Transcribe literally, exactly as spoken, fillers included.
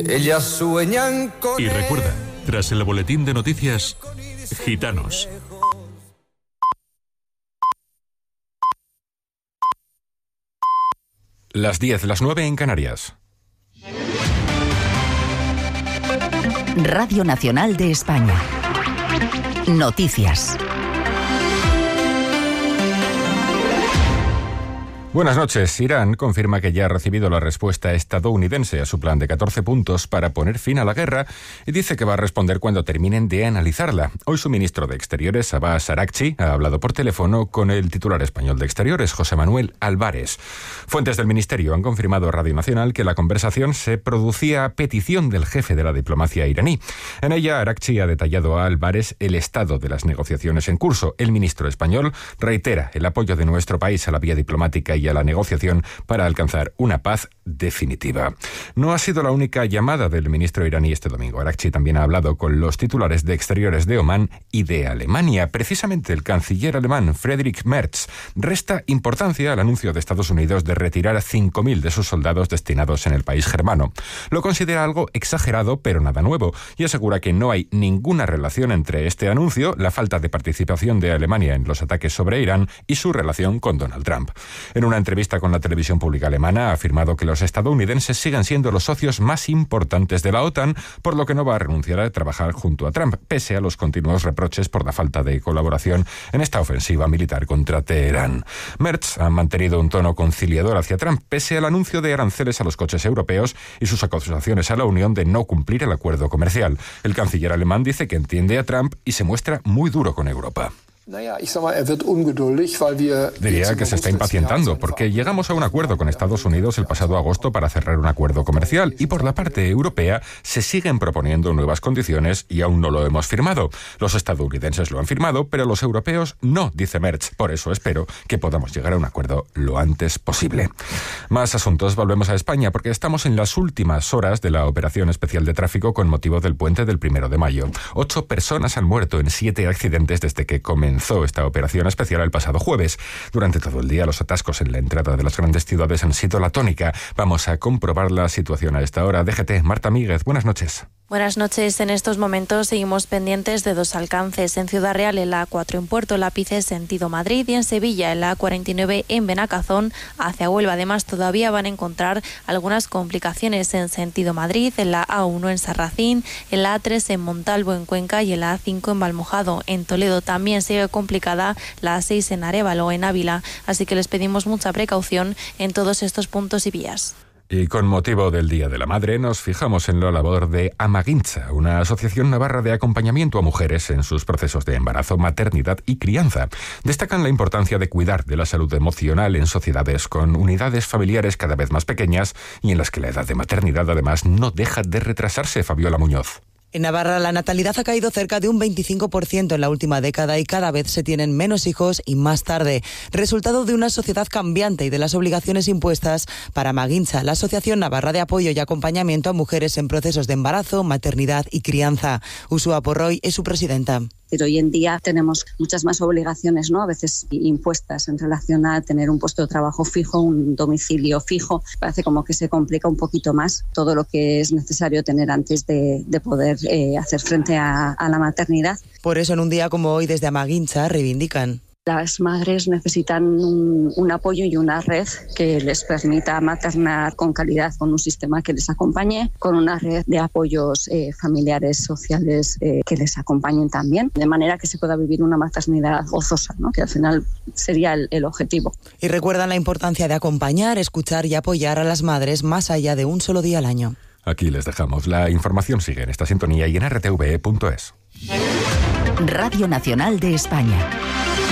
Ellas sueñan con Y recuerda, tras el boletín de noticias, Gitanos. Las diez, las nueve en Canarias. Radio Nacional de España. Noticias. Buenas noches. Irán confirma que ya ha recibido la respuesta estadounidense a su plan de catorce puntos para poner fin a la guerra y dice que va a responder cuando terminen de analizarla. Hoy su ministro de Exteriores, Abbas Araghchi, ha hablado por teléfono con el titular español de Exteriores, José Manuel Álvarez. Fuentes del ministerio han confirmado a Radio Nacional que la conversación se producía a petición del jefe de la diplomacia iraní. En ella, Araghchi ha detallado a Álvarez el estado de las negociaciones en curso. El ministro español reitera el apoyo de nuestro país a la vía diplomática y a la negociación para alcanzar una paz definitiva. No ha sido la única llamada del ministro iraní este domingo. Araghchi también ha hablado con los titulares de Exteriores de Omán y de Alemania. Precisamente el canciller alemán Friedrich Merz resta importancia al anuncio de Estados Unidos de retirar a cinco mil de sus soldados destinados en el país germano. Lo considera algo exagerado, pero nada nuevo, y asegura que no hay ninguna relación entre este anuncio, la falta de participación de Alemania en los ataques sobre Irán y su relación con Donald Trump. En una entrevista con la televisión pública alemana ha afirmado que los estadounidenses siguen siendo los socios más importantes de la OTAN, por lo que no va a renunciar a trabajar junto a Trump, pese a los continuos reproches por la falta de colaboración en esta ofensiva militar contra Teherán. Merz ha mantenido un tono conciliador hacia Trump, pese al anuncio de aranceles a los coches europeos y sus acusaciones a la Unión de no cumplir el acuerdo comercial. El canciller alemán dice que entiende a Trump y se muestra muy duro con Europa. Diría que se está impacientando porque llegamos a un acuerdo con Estados Unidos el pasado agosto para cerrar un acuerdo comercial y por la parte europea se siguen proponiendo nuevas condiciones y aún no lo hemos firmado. Los estadounidenses lo han firmado, pero los europeos no, dice Merz. Por eso espero que podamos llegar a un acuerdo lo antes posible. Más asuntos, volvemos a España porque estamos en las últimas horas de la operación especial de tráfico con motivo del puente del primero de mayo. Ocho personas han muerto en siete accidentes desde que comenzó Comenzó esta operación especial el pasado jueves. Durante todo el día los atascos en la entrada de las grandes ciudades han sido la tónica. Vamos a comprobar la situación a esta hora. D G T, Marta Míguez, buenas noches. Buenas noches. En estos momentos seguimos pendientes de dos alcances. En Ciudad Real, en la A cuatro en Puerto Lápice, sentido Madrid, y en Sevilla, en la A cuarenta y nueve en Benacazón, hacia Huelva. Además, todavía van a encontrar algunas complicaciones en sentido Madrid, en la A uno en Sarracín, en la A tres en Montalvo, en Cuenca, y en la A cinco en Valmojado. En Toledo también sigue complicada la A seis en Arévalo, en Ávila. Así que les pedimos mucha precaución en todos estos puntos y vías. Y con motivo del Día de la Madre nos fijamos en la labor de Amaguintza, una asociación navarra de acompañamiento a mujeres en sus procesos de embarazo, maternidad y crianza. Destacan la importancia de cuidar de la salud emocional en sociedades con unidades familiares cada vez más pequeñas y en las que la edad de maternidad además no deja de retrasarse. Fabiola Muñoz. En Navarra la natalidad ha caído cerca de un veinticinco por ciento en la última década y cada vez se tienen menos hijos y más tarde, resultado de una sociedad cambiante y de las obligaciones impuestas para Amaguintza, la Asociación Navarra de Apoyo y Acompañamiento a Mujeres en Procesos de Embarazo, Maternidad y Crianza. Ursúa Porroy es su presidenta. Hoy en día tenemos muchas más obligaciones, ¿no? A veces impuestas en relación a tener un puesto de trabajo fijo, un domicilio fijo. Parece como que se complica un poquito más todo lo que es necesario tener antes de, de poder eh, hacer frente a, a la maternidad. Por eso en un día como hoy desde Amaguintza reivindican. Las madres necesitan un, un apoyo y una red que les permita maternar con calidad, con un sistema que les acompañe, con una red de apoyos eh, familiares, sociales eh, que les acompañen también, de manera que se pueda vivir una maternidad gozosa, ¿no? Que al final sería el, el objetivo. Y recuerdan la importancia de acompañar, escuchar y apoyar a las madres más allá de un solo día al año. Aquí les dejamos. La información sigue en esta sintonía y en r t v punto es. Radio Nacional de España.